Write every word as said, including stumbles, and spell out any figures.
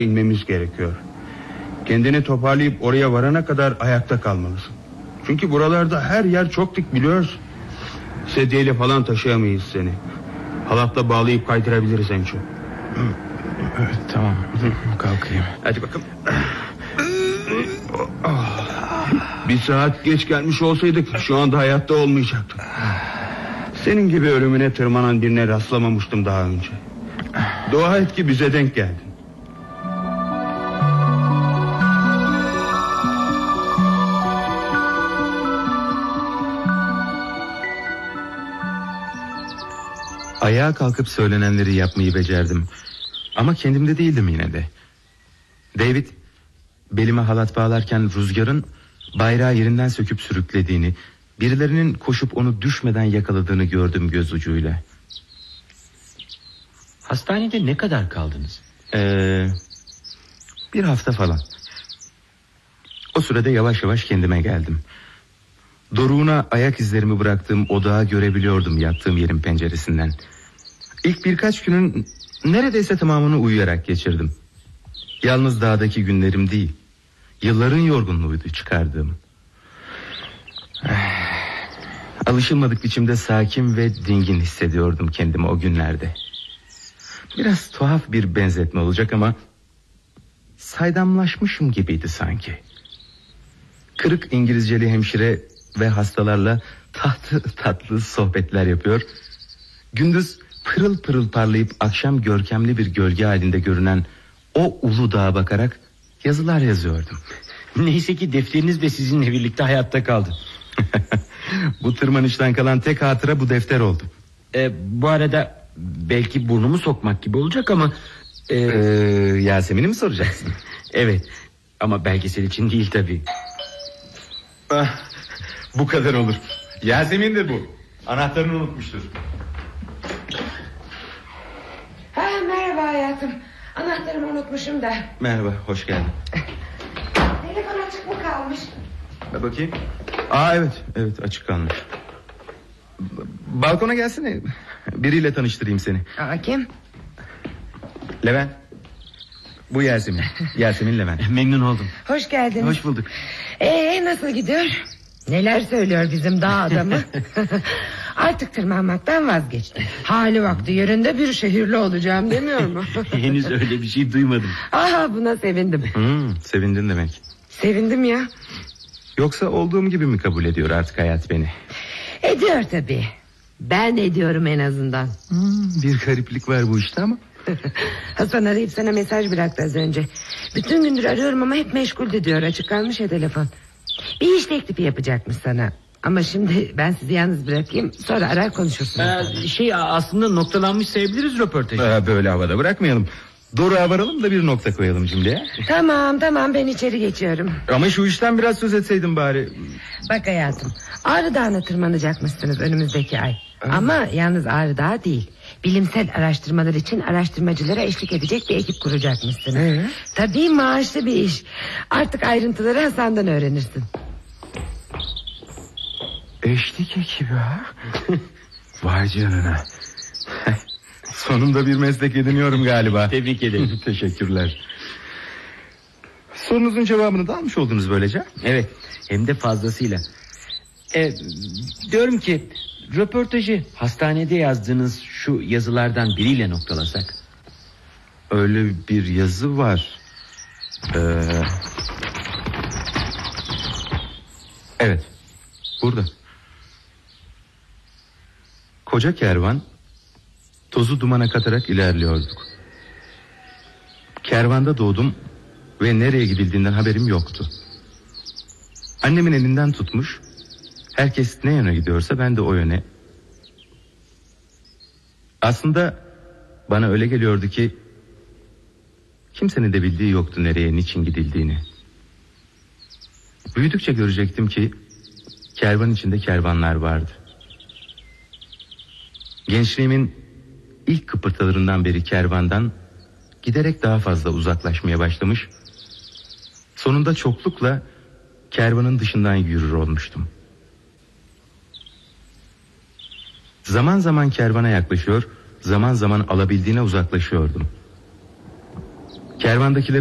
inmemiz gerekiyor. Kendini toparlayıp oraya varana kadar ayakta kalmalısın. Çünkü buralarda her yer çok dik, biliyorsun. Sedyeyle falan taşıyamayız seni. Halatla bağlayıp kaydırabiliriz en çok. Evet, tamam, kalkayım. Hadi bakalım. Bir saat geç gelmiş olsaydık şu anda hayatta olmayacaktık. Senin gibi ölümüne tırmanan birine rastlamamıştım daha önce. Dua et ki bize denk geldin. Ayağa kalkıp söylenenleri yapmayı becerdim. Ama kendimde değildim yine de. David, belime halat bağlarken rüzgarın bayrağı yerinden söküp sürüklediğini, birilerinin koşup onu düşmeden yakaladığını gördüm göz ucuyla. Hastanede ne kadar kaldınız? Ee, bir hafta falan. O sırada yavaş yavaş kendime geldim. Doruğuna ayak izlerimi bıraktığım odağı görebiliyordum yattığım yerin penceresinden. İlk birkaç günün neredeyse tamamını uyuyarak geçirdim. Yalnız dağdaki günlerim değil, yılların yorgunluğuydu çıkardığım. Alışılmadık biçimde sakin ve dingin hissediyordum kendimi o günlerde. Biraz tuhaf bir benzetme olacak ama saydamlaşmışım gibiydi sanki. Kırık İngilizceli hemşire ve hastalarla tatlı tatlı sohbetler yapıyor. Gündüz pırıl pırıl parlayıp akşam görkemli bir gölge halinde görünen o ulu dağa bakarak yazılar yazıyordum. Neyse ki defteriniz de sizinle birlikte hayatta kaldı. Bu tırmanıştan kalan tek hatıra bu defter oldu. Ee, bu arada belki burnumu sokmak gibi olacak ama... E... Ee, Yasemin'i mi soracaksın? Evet, ama belgesel için değil tabii. Ah, bu kadar olur. Yasemin'dir bu. Anahtarını unutmuştur. Ha, merhaba hayatım. Anahtarımı unutmuşum da. Merhaba, hoş geldin. Telefon açık mı kalmış? Bakayım. Aa, evet, evet, açık kalmış. Balkona gelsene. Biriyle tanıştırayım seni. Aa, kim? Levent. Bu Yasemin. Yasemin Levent. Memnun oldum. Hoş geldiniz. Hoş bulduk. Ee, nasıl gidiyor? Neler söylüyor bizim dağ adamı? Artık tırmanmaktan vazgeçtim. Hali vakti yerinde bir şehirli olacağım demiyor mu? Henüz öyle bir şey duymadım. Aha, buna sevindim. Hmm, sevindin demek. Sevindim ya. Yoksa olduğum gibi mi kabul ediyor artık hayat beni? Ediyor tabii. Ben ediyorum en azından. Hmm, bir gariplik var bu işte ama. Hasan arayıp sana mesaj bıraktı az önce. Bütün gündür arıyorum ama hep meşguldü diyor. Açık kalmış ya telefon. Bir iş teklifi yapacakmış sana. Ama şimdi ben sizi yalnız bırakayım, sonra arar konuşursunuz. Ee, şey aslında noktalanmış sayabiliriz röportajı. Ee, böyle havada bırakmayalım. Doruğa varalım da bir nokta koyalım şimdi. Tamam tamam, ben içeri geçiyorum. Ama şu işten biraz söz etseydin bari. Bak hayatım, Ağrı Dağı'na tırmanacakmışsınız önümüzdeki ay. Hı. Ama yalnız Ağrı Dağı değil, bilimsel araştırmalar için araştırmacılara eşlik edecek bir ekip kuracakmışsınız. Hı. Tabii maaşlı bir iş. Artık ayrıntıları Hasan'dan öğrenirsin. Eşlik ekibi ha? Vay canına. Sonunda bir meslek ediniyorum galiba. Tebrik ederim. Teşekkürler. Sorunuzun cevabını da almış oldunuz böylece. Evet, hem de fazlasıyla. Ee, diyorum ki röportajı hastanede yazdığınız şu yazılardan biriyle noktalasak. Öyle bir yazı var. Ee... Evet, burada. Koca kervan tozu dumana katarak ilerliyorduk. Kervanda doğdum ve nereye gidildiğinden haberim yoktu. Annemin elinden tutmuş, herkes ne yöne gidiyorsa ben de o yöne. Aslında bana öyle geliyordu ki kimsenin de bildiği yoktu nereye, niçin gidildiğini. Büyüdükçe görecektim ki kervan içinde kervanlar vardı. Gençliğimin ilk kıpırtılarından beri kervandan giderek daha fazla uzaklaşmaya başlamış. Sonunda çoklukla kervanın dışından yürür olmuştum. Zaman zaman kervana yaklaşıyor, zaman zaman alabildiğine uzaklaşıyordum. Kervandakileri